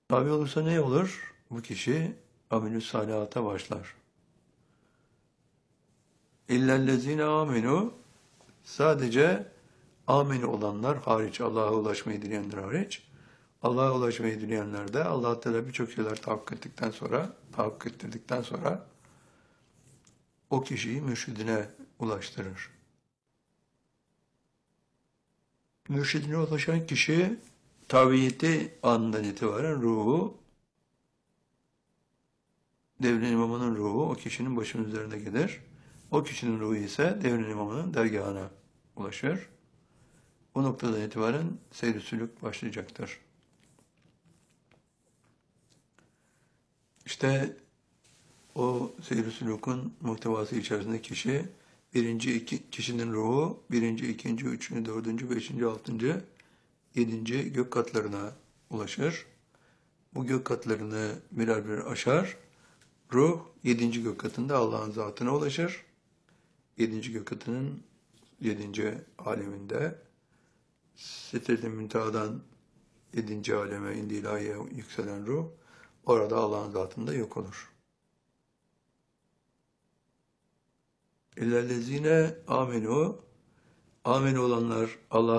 Tabi olursa ne olur? Bu kişi amelü salihata başlar. İllellezine amenu, sadece amenu olanlar hariç, Allah'a ulaşmayı dileyenler hariç, Allah'a ulaşmayı dileyenler de Allah Teala birçok şeyler tahakkuk ettirdikten sonra o kişiyi mürşidine ulaştırır. Mürşidine ulaşan kişi tabiyeti anından itibaren ruhu, devrin imamının ruhu o kişinin başının üzerinde gelir. O kişinin ruhu ise devrin imamının dergahına ulaşır. O noktadan itibaren seyr-i sülük başlayacaktır. İşte o seyr-i sülükün muhtevası içerisinde kişinin ruhu birinci, ikinci, üçüncü, dördüncü, beşinci, altıncı, yedinci gök katlarına ulaşır. Bu gök katlarını birer birer aşar. Ruh yedinci gök katında Allah'ın zatına ulaşır. Yedinci gök katının yedinci aleminde Sidret-i Münteha'dan yedinci aleme indi ilahiye yükselen ruh orada Allah'ın zatında yok olur. İllellezine amenu, amin olanlar Allah